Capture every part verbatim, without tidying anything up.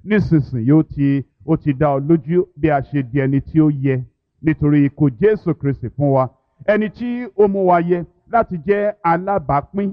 nísinsìnyí ó ti ó ti dá ọ lójú bí a ṣe di ẹni tí ó yẹ nítorí ikú Jésù Kristi fún wa, ẹni tí ó mú wa yẹ láti jẹ́ alábàápín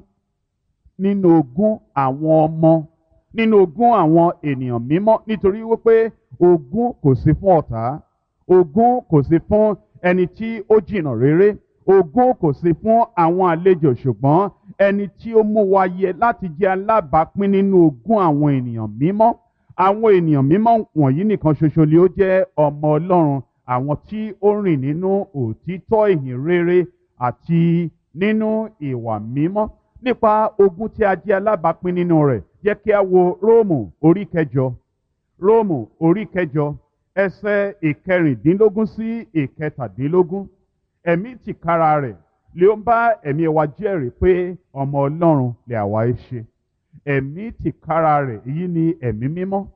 nínú ogún àwọn ọmọ nínú ogún àwọn ènìyàn mímọ́, nítorí wípé ogún kò sí fún ọ̀tá, ogún kò sí fún ẹni tí ó jìnnà réré, ogún kò sí fún àwọn àlejò, ṣùgbọ́n ẹni tí ó mú wa yẹ láti jẹ́ alábàápín nínú ogún àwọn ènìyàn mímọ́. Àwọn ènìyàn mímọ́ wọ̀nyí nìkan ṣoṣo ni ó jẹ́ ọmọ Ọlọ́run, àwọn tí ó rìn nínú òtítọ́ ìhìn rere àti nínú ìwà mímọ́. Nípa ogún tí a jẹ́ alábàápín nínú rẹ̀, jẹ́ kí a wo Róòmù orí kẹjọ, Róòmù orí kẹjọ ẹsẹ̀ ìkẹrìndínlógún sí ìkẹtàdínlógún. Ẹ̀mí tìkára rẹ̀ lé ó ń bá ẹ̀mí wa jẹ́rìí pé ọmọ Ọlọ́run lè àwa í ṣe. Ẹ̀mí tìkára rẹ̀, èyí ni ẹ̀mí mímọ́.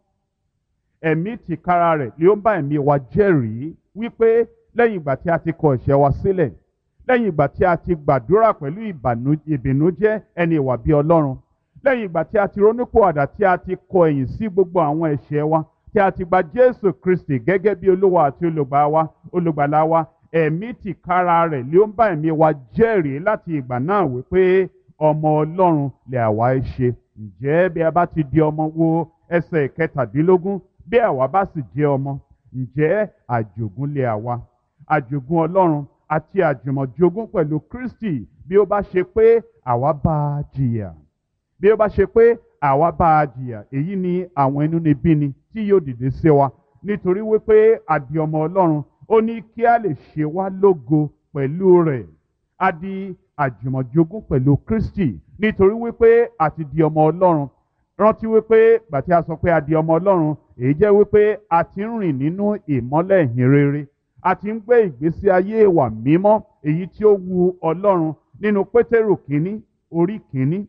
Ẹ̀mí tìkára rẹ̀ lé ó ń bá ẹ̀mí wa jẹ́rìí wípé lẹ́yìn ìgbà tí a ti kọ ẹ̀ṣẹ̀ wa sílẹ̀, lẹ́yìn ìgbà tí a ti gbàdúrà pẹ̀lú ìbìnújẹ́ ẹni ìwà bí Ọlọ́run, lẹ́yìn ìgbà tí a ti ronúpìwàdà, tí a ti kọ ẹ̀yìn sí gbogbo àwọn ẹ̀ṣẹ̀ wa, tí a ti gba Jésù Kristi gẹ́gẹ́ bí Olúwa àti olùgbàlà wa, ẹ̀mí tìkára rẹ̀ lé ó ń bá ẹ̀mí wa jẹ́rìí láti ìgbà náà wípé ọmọ Ọlọ́run lè àwa í ṣe. Ǹjẹ́ bí a bá ti di ọmọ, wo ẹsẹ̀ ìkẹtàdínlógún, bí àwa bá sì jẹ́ ọmọ, ǹjẹ́ àjogún lè àwa, àjogún Ọlọ́run àti àjùmọ̀jogún pẹ̀lú Kristi, bí ó bá ṣe pé àwa bá a jìyà, bí ó bá ṣe pé àwa bá a jìyà, èyí ni àwọn inúnibíni tí yóò dìde sí wa, nítorí wípé a di ọmọ Ọlọ́run. Ó ní kí a lè ṣe wá lógo pẹ̀lú rẹ̀. A di àjùmọ̀jogún pẹ̀lú Kristi nítorí wípé a ti di ọmọ Ọlọ́run. Rántí wípé gbàtí a sọ pé a di ọmọ Ọlọ́run, èyí jẹ́ wípé a ti ń rìn nínú ìmọ́lẹ̀ ìhìn rere, a ti ń gbé ìgbésí ayé ìwà mímọ́ èyí tí ó wu Ọlọ́run. Nínú Pétérù kínní orí kínní,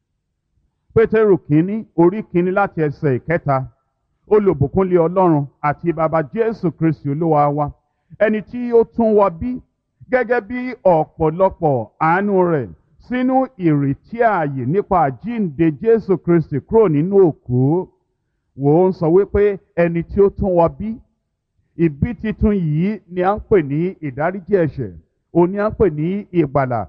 Pétérù kínní orí kínní láti ẹsẹ̀ ìkẹta. Olùbùkúnlé Ọlọ́run àti bàbá Jésù Kristi Olúwa wa, ẹni tí ó tún wa bí gẹ́gẹ́ bí ọ̀pọ̀lọpọ̀ àánú rẹ̀ sínú ìrètí ààyè nípa àjíǹde Jésù Kristi kúrò nínú òkú. Wò ó ń sọ wípé ẹni tí ó tún wa bí. Ìbí titun yìí ni à ń pè ní ìdáríjì ẹ̀ṣẹ̀, òun ni à ń pè ní ìgbàlà.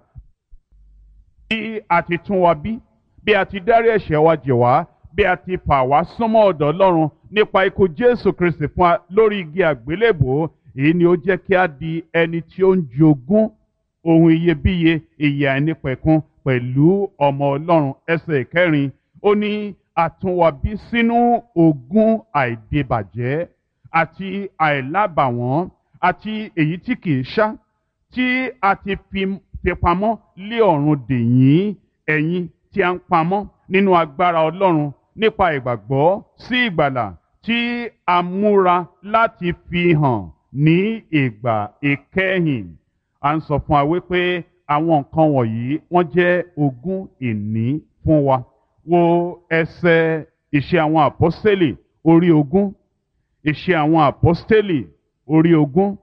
Bí a ti tún wa bí, bí a ti dárí ẹ̀ṣẹ̀ wa jì wá, bí a ti fà wá súnmọ́ ọ̀dọ̀ Ọlọ́run nípa ikú Jésù Kristi fún wa lórí igi àgbélébùú, èyí ni ó jẹ́ kí a di ẹni tí ó ń jogún ohun iyebíye, ìyè àìnípẹ̀kun pẹ̀lú ọmọ Ọlọ́run. Ẹsẹ̀ ìkẹrin, ó ní a tún wa bí sínú ogún àìdìbàjẹ́ àti àìlábàwọ́n àti èyí tí kìí ṣá, tí a ti fi pamọ́ lé ọ̀run dè yín, ẹ̀yin tí a ń pamọ́ nínú agbára Ọlọ́run nípa ìgbàgbọ́ sí ìgbàlà tí a múra láti fi hàn ní ìgbà ìkẹyìn. À ń sọ fún wa wípé àwọn nǹkan wọ̀nyí wọ́n jẹ́ ogún ìní fún wa. Wo ẹsẹ̀ Ìṣe àwọn Àpọ́stélì orí ogún, Ìṣe àwọn Àpọ́stélì orí ogún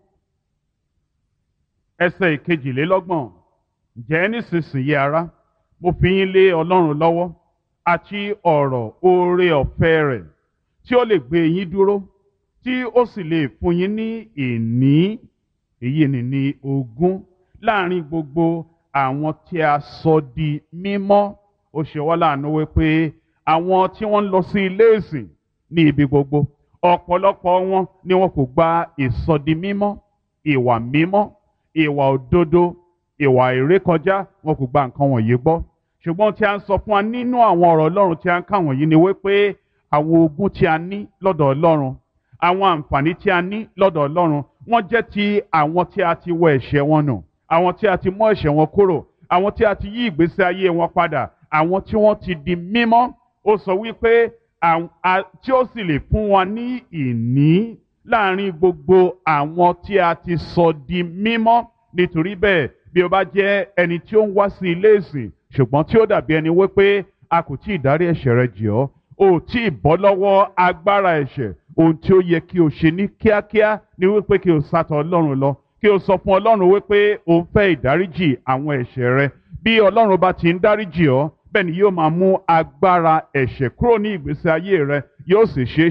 ẹsẹ̀ ìkejìlélọ́gbọ̀n. Ǹjẹ́ nísinsìnyí ará, mo fi yín lé Ọlọ́run lọ́wọ́ àti ọ̀rọ̀ oore ọ̀fẹ́ rẹ̀ tí ó lè gbé yín dúró, tí ó sì lè fún yín ní ìní, èyí ni ní ogún láàrin gbogbo àwọn tí a sọ di mímọ́. Ó ṣe wá láàánú wípé àwọn tí wọ́n ń lọ sí ilé ìsìn ní ibi gbogbo, ọ̀pọ̀lọpọ̀ wọn ni wọn kò gba ìsọdi mímọ́, ìwà mímọ́, ìwà òdodo, ìwà ìrékọjá, wọn kò gba nǹkan wọ̀nyí gbọ́. Ṣùgbọ́n tí a ń sọ fún wa nínú àwọn ọ̀rọ̀ Ọlọ́run tí a ń kà wọ̀nyí ni wípé àwọn ogún tí a ní lọ́dọ̀ Ọlọ́run, àwọn àǹfààní tí a ní lọ́dọ̀ Ọlọ́run, wọ́n jẹ́ ti àwọn tí a ti wọ ẹ̀ṣẹ̀ wọn nù, àwọn tí a ti mú ẹ̀ṣẹ̀ wọn kúrò, àwọn tí a ti yí ìgbésí ayé wọn padà, àwọn tí wọ́n ti di mímọ́. Ó sọ wípé tí ó sì lè fún wa ní ìní láàrin gbogbo àwọn tí a ti sọ di mímọ́. Nítorí bẹ́ẹ̀, bí o bá jẹ́ ẹni tí ó ń wá sí ilé ìsìn ṣùgbọ́n tí ó dàbí ẹni wípé a kò tí ì dárí ẹ̀ṣẹ̀ rẹ jì ọ́, o ò tí ì bọ́ lọ́wọ́ agbára ẹ̀ṣẹ̀, ohun tí ó yẹ kí o ṣe ní kíákíá ni wípé kí o sá tọ̀ Ọlọ́run lọ, kí o sọ fún Ọlọ́run wípé o ń fẹ́ ìdáríjì àwọn ẹ̀ṣẹ̀ rẹ. Bí Ọlọ́run bá ti ń dáríjì ọ́, bẹ́ẹ̀ ni yóò máa mú agbára ẹ̀ṣẹ̀ kúrò ní ìgbésí ayé rẹ, yóò sì ṣe